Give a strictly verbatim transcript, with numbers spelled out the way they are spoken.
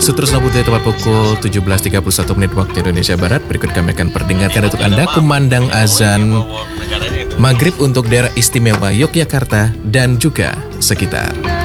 Seterusnya putih tepat pukul tujuh belas tiga puluh satu menit waktu Indonesia Barat. Berikut kami akan perdengarkan untuk Anda kumandang azan maghrib untuk daerah istimewa Yogyakarta dan juga sekitar.